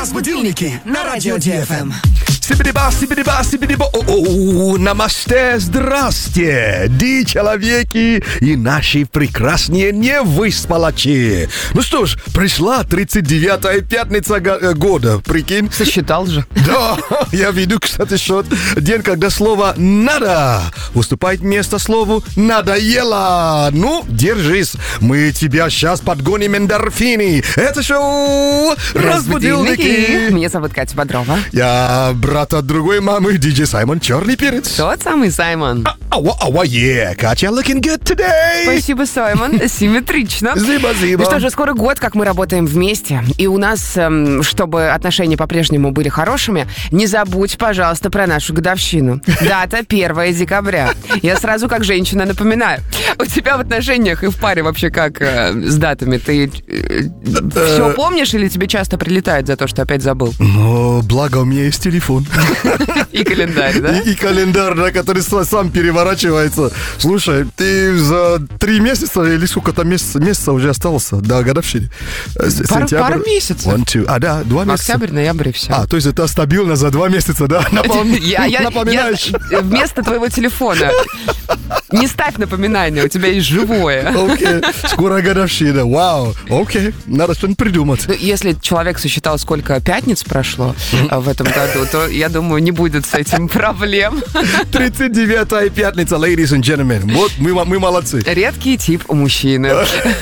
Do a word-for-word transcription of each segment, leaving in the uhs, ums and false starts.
Разбудилники на радио Ди Эф Эм. Сибириба, сибириба, сибириба. О-о-о, намасте, здрасте, ди человеки и наши прекрасные невыспалачи. Ну что ж, пришла тридцать девятая пятница го- года, прикинь? Сосчитал же. Да, я веду, кстати, счет. День, когда слово «надо» уступает место слову «надоело». Ну, держись, мы тебя сейчас подгоним эндорфины. Это шоу «Разбудилники». Меня зовут Катя Бодрова. Я брат от другой мамы, диджей Саймон Черный Перец. Тот самый Саймон. Ауа, ауа, yeah, Катя looking good today. Спасибо, Саймон. Симметрично. Зиба-зиба. Ну что же, скоро год, как мы работаем вместе. И у нас, эм, чтобы отношения по-прежнему были хорошими, не забудь, пожалуйста, про нашу годовщину. Дата первое декабря. Я сразу как женщина напоминаю. У тебя в отношениях и в паре вообще как э, с датами? Ты э, все помнишь или тебе часто прилетает за то, что опять забыл? Но благо у меня есть телефон. И календарь, да? И, и календарь, да, который сам переворачивается. Слушай, ты за три месяца или сколько там месяца, месяца уже остался до годовщины? Пару, пару месяцев. One, two. А, да, два месяца. Октябрь, ноябрь и все. А, то есть это стабильно за два месяца, да? Напом... Я, я, Напоминаешь? я вместо твоего телефона не ставь напоминание, у тебя есть живое. Окей, скоро годовщина, вау, окей, надо что-нибудь придумать. Ну, если человек сосчитал, сколько пятниц прошло в этом году, то, я думаю, не будет с этим проблем. тридцать девятая пятница, ladies and gentlemen. Вот мы, мы молодцы. Редкий тип у мужчины.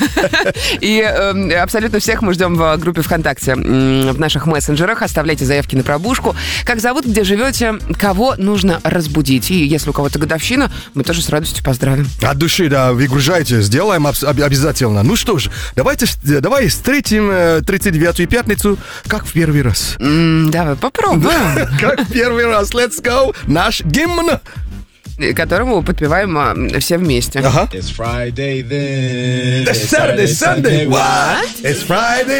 И э, абсолютно всех мы ждем в группе ВКонтакте, в наших мессенджерах. Оставляйте заявки на пробужку. Как зовут, где живете, кого нужно разбудить. И если у кого-то годовщина, мы тоже с радостью поздравим. От души, да, выгружайте, сделаем об- обязательно. Ну что ж, давайте, давай встретим тридцать девятую пятницу, как в первый раз. М, давай попробуем. Как в первый раз. Let's go. Наш гимн. Которому подпеваем а, все вместе. Ага. It's Friday then. It's Saturday, Sunday. What? It's Friday.